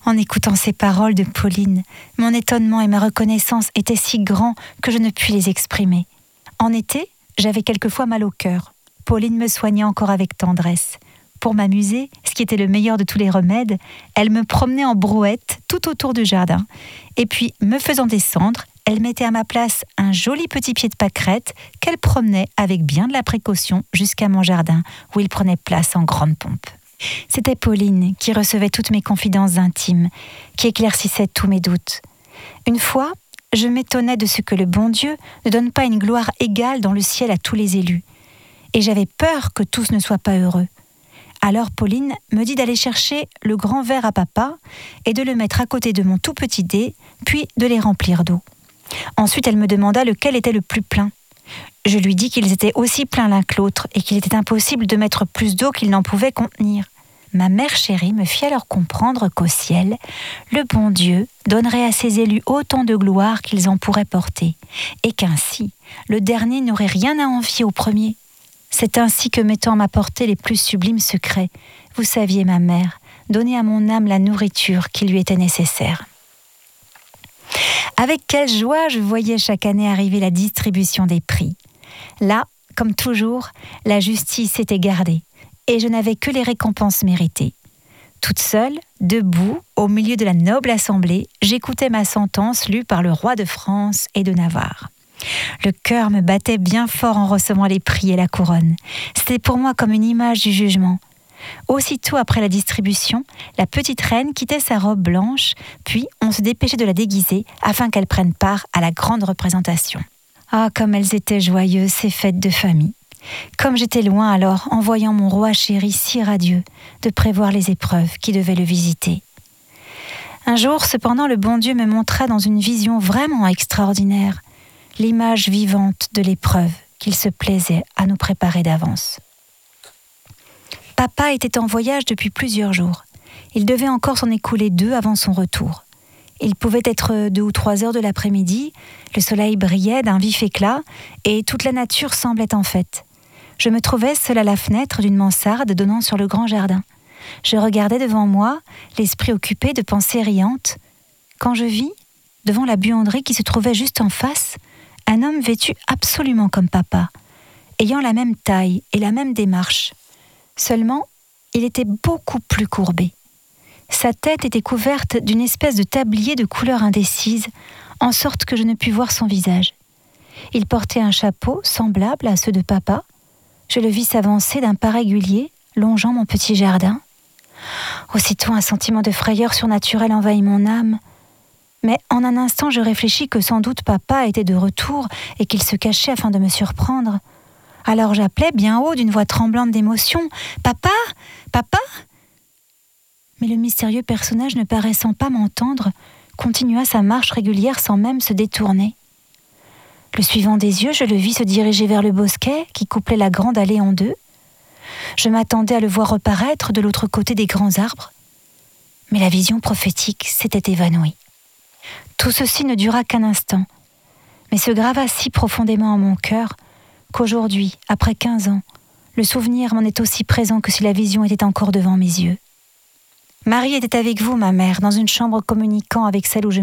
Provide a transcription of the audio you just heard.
En écoutant ces paroles de Pauline, mon étonnement et ma reconnaissance étaient si grands que je ne puis les exprimer. En été, j'avais quelquefois mal au cœur. Pauline me soignait encore avec tendresse. Pour m'amuser, ce qui était le meilleur de tous les remèdes, elle me promenait en brouette tout autour du jardin. Et puis, me faisant descendre, elle mettait à ma place un joli petit pied de pâquerette qu'elle promenait avec bien de la précaution jusqu'à mon jardin, où il prenait place en grande pompe. C'était Pauline qui recevait toutes mes confidences intimes, qui éclaircissait tous mes doutes. Une fois, je m'étonnais de ce que le bon Dieu ne donne pas une gloire égale dans le ciel à tous les élus. Et j'avais peur que tous ne soient pas heureux. Alors Pauline me dit d'aller chercher le grand verre à papa et de le mettre à côté de mon tout petit dé, puis de les remplir d'eau. Ensuite, elle me demanda lequel était le plus plein. Je lui dis qu'ils étaient aussi pleins l'un que l'autre et qu'il était impossible de mettre plus d'eau qu'ils n'en pouvaient contenir. Ma mère chérie me fit alors comprendre qu'au ciel, le bon Dieu donnerait à ses élus autant de gloire qu'ils en pourraient porter, et qu'ainsi, le dernier n'aurait rien à envier au premier. C'est ainsi que, mettant à ma portée les plus sublimes secrets, vous saviez, ma mère, donner à mon âme la nourriture qui lui était nécessaire. Avec quelle joie je voyais chaque année arriver la distribution des prix. Là, comme toujours, la justice était gardée, et je n'avais que les récompenses méritées. Toute seule, debout, au milieu de la noble assemblée, j'écoutais ma sentence lue par le roi de France et de Navarre. Le cœur me battait bien fort en recevant les prix et la couronne. C'était pour moi comme une image du jugement. Aussitôt après la distribution, la petite reine quittait sa robe blanche, puis on se dépêchait de la déguiser afin qu'elle prenne part à la grande représentation. Ah, comme elles étaient joyeuses, ces fêtes de famille. Comme j'étais loin alors, en voyant mon roi chéri si radieux, de prévoir les épreuves qui devaient le visiter. Un jour, cependant, le bon Dieu me montra dans une vision vraiment extraordinaire l'image vivante de l'épreuve qu'il se plaisait à nous préparer d'avance. Papa était en voyage depuis plusieurs jours. Il devait encore s'en écouler 2 avant son retour. Il pouvait être 2 ou 3 heures de l'après-midi, le soleil brillait d'un vif éclat et toute la nature semblait en fête. Je me trouvais seule à la fenêtre d'une mansarde donnant sur le grand jardin. Je regardais devant moi, l'esprit occupé de pensées riantes, quand je vis, devant la buanderie qui se trouvait juste en face, un homme vêtu absolument comme papa, ayant la même taille et la même démarche. Seulement, il était beaucoup plus courbé. Sa tête était couverte d'une espèce de tablier de couleur indécise, en sorte que je ne pus voir son visage. Il portait un chapeau semblable à ceux de papa. Je le vis s'avancer d'un pas régulier, longeant mon petit jardin. Aussitôt, un sentiment de frayeur surnaturelle envahit mon âme. Mais en un instant, je réfléchis que sans doute papa était de retour et qu'il se cachait afin de me surprendre. Alors j'appelais bien haut d'une voix tremblante d'émotion « Papa ? Papa ?» Mais le mystérieux personnage, ne paraissant pas m'entendre, continua sa marche régulière sans même se détourner. Le suivant des yeux, je le vis se diriger vers le bosquet qui couplait la grande allée en 2. Je m'attendais à le voir reparaître de l'autre côté des grands arbres. Mais la vision prophétique s'était évanouie. Tout ceci ne dura qu'un instant, mais se grava si profondément en mon cœur qu'aujourd'hui, après 15 ans, le souvenir m'en est aussi présent que si la vision était encore devant mes yeux. Marie était avec vous, ma mère, dans une chambre communiquant avec celle où je